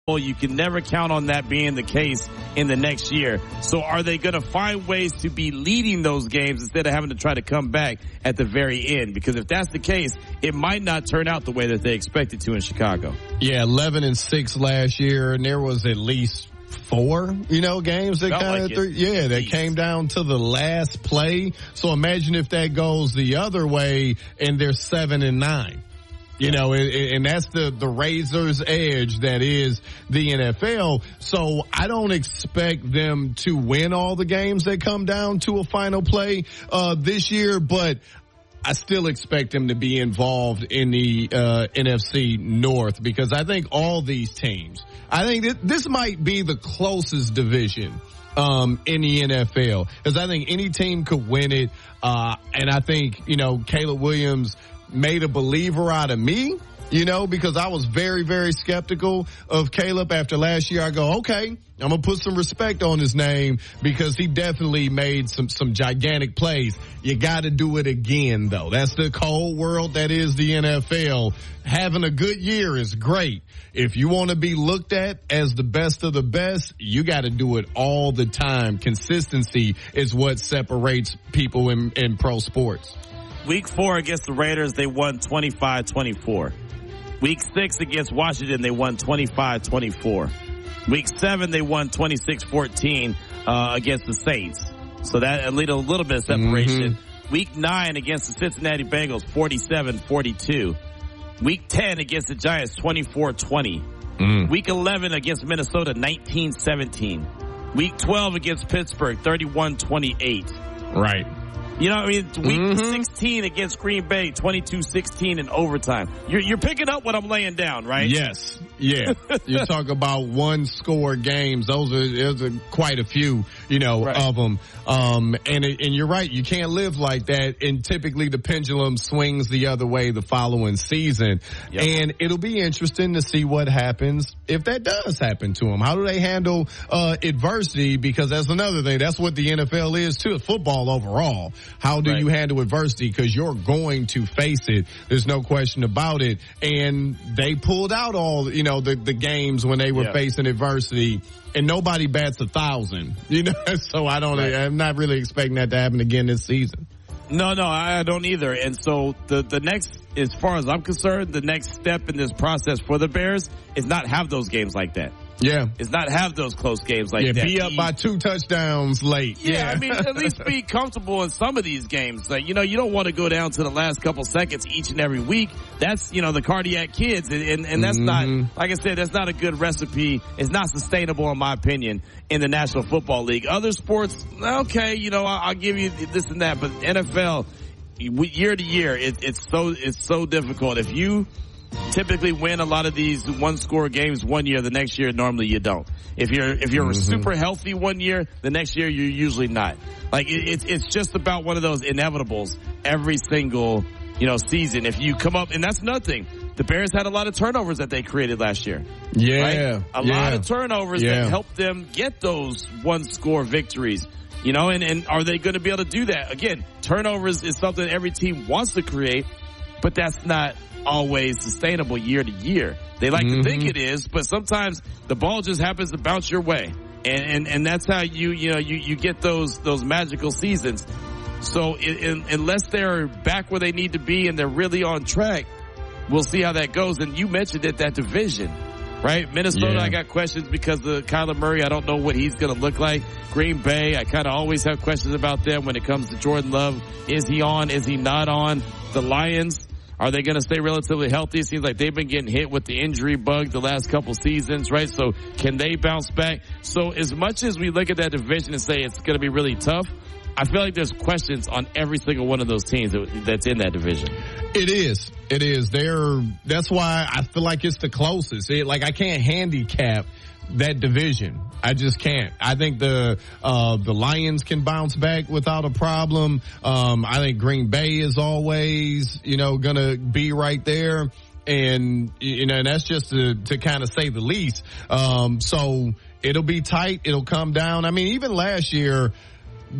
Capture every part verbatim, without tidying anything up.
You can never count on that being the case in the next year. So are they going to find ways to be leading those games instead of having to try to come back at the very end? Because if that's the case, it might not turn out the way that they expected to in Chicago. Yeah, eleven and six last year, and there was at least four, you know, games that kind like of, th- yeah, that came down to the last play. So imagine if that goes the other way and they're seven and nine. You know, and that's the, the razor's edge that is the N F L. So I don't expect them to win all the games that come down to a final play uh this year, but I still expect them to be involved in the uh N F C North, because I think all these teams, I think that this might be the closest division um in the N F L, because I think any team could win it. Uh and I think, you know, Caleb Williams made a believer out of me, you know, because I was very, very skeptical of Caleb after last year. I go, okay, I'm going to put some respect on his name, because he definitely made some, some gigantic plays. You got to do it again, though. That's the cold world that is the N F L. Having a good year is great. If you want to be looked at as the best of the best, you got to do it all the time. Consistency is what separates people in, in pro sports. Week four against the Raiders, they won twenty-five twenty-four. Week six against Washington, they won twenty-five twenty-four. Week seven, they won twenty-six fourteen uh, against the Saints. So that at least a little bit of separation. Mm-hmm. Week nine against the Cincinnati Bengals, forty-seven forty-two. Week ten against the Giants, twenty-four twenty. Mm. Week eleven against Minnesota, nineteen seventeen. Week twelve against Pittsburgh, thirty-one twenty-eight. Right. You know what I mean? Week mm-hmm. sixteen against Green Bay, twenty-two sixteen in overtime. You're, you're picking up what I'm laying down, right? Yes. Yeah. You talk about one score games. Those are, those are quite a few, you know, right. of them. Um, and, and you're right. You can't live like that. And typically the pendulum swings the other way the following season. Yep. And it'll be interesting to see what happens if that does happen to them. How do they handle, uh, adversity? Because that's another thing. That's what the N F L is too. It's football overall. How do right. you handle adversity? Because you're going to face it. There's no question about it. And they pulled out all, you know, the, the games when they were yeah. facing adversity, and nobody bats a thousand, you know, so I don't, right. I'm not really expecting that to happen again this season. No, no, I don't either. And so the, the next, as far as I'm concerned, the next step in this process for the Bears is not have those games like that. Yeah. Is not have those close games like yeah, that. Be up by two touchdowns late. Yeah, yeah. I mean, at least be comfortable in some of these games. Like, you know, you don't want to go down to the last couple seconds each and every week. That's, you know, the cardiac kids. And, and, and that's mm-hmm. not, like I said, that's not a good recipe. It's not sustainable, in my opinion, in the National Football League. Other sports, okay, you know, I'll, I'll give you this and that. But N F L, year to year, it, it's so, it's so difficult. If you typically win a lot of these one score games one year, the next year normally you don't. If you're if you're mm-hmm. super healthy one year, the next year you're usually not. Like it, it's it's just about one of those inevitables every single, you know, season. If you come up, and that's nothing. The Bears had a lot of turnovers that they created last year. Yeah, right? a yeah. lot of turnovers yeah. that helped them get those one score victories. You know, and, and are they going to be able to do that? Again, turnovers is something every team wants to create, but that's not always sustainable year to year. They like mm-hmm. to think it is, but sometimes the ball just happens to bounce your way. And, and, and that's how you, you know, you, you get those, those magical seasons. So in, in, unless they're back where they need to be and they're really on track, we'll see how that goes. And you mentioned it, that division, right? Minnesota, yeah. I got questions because of Kyler Murray. I don't know what he's going to look like. Green Bay, I kind of always have questions about them when it comes to Jordan Love. Is he on? Is he not on? The Lions, are they going to stay relatively healthy? It seems like they've been getting hit with the injury bug the last couple seasons, right? So can they bounce back? So as much as we look at that division and say it's going to be really tough, I feel like there's questions on every single one of those teams that's in that division. It is. It is. They're, that's why I feel like it's the closest. It, like I can't handicap that division. I just can't. I think the uh the Lions can bounce back without a problem. Um I think Green Bay is always, you know, gonna be right there. And, you know, and that's just to, to kind of say the least. Um so it'll be tight. It'll come down. I mean, even last year, the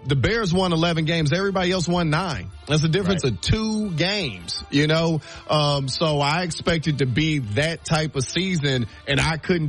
the Bears won eleven games. Everybody else won nine. That's a difference right. of two games, you know? Um, so I expected to be that type of season, and I couldn't